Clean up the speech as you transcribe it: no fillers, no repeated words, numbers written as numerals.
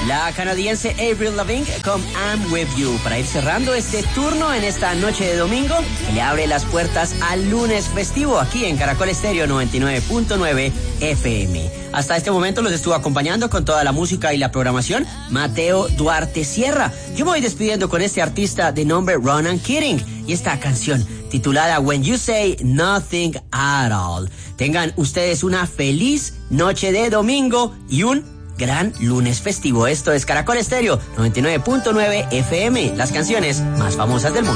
La canadiense Avril Lavigne con I'm With You, para ir cerrando este turno en esta noche de domingo que le abre las puertas al lunes festivo aquí en Caracol Estéreo 99.9 FM. Hasta este momento los estuvo acompañando con toda la música y la programación Mateo Duarte Sierra. Yo me voy despidiendo con este artista de nombre Ronan Keating y esta canción titulada When You Say Nothing At All. Tengan ustedes una feliz noche de domingo y un gran lunes festivo. Esto es Caracol Estéreo 99.9 FM, las canciones más famosas del mundo.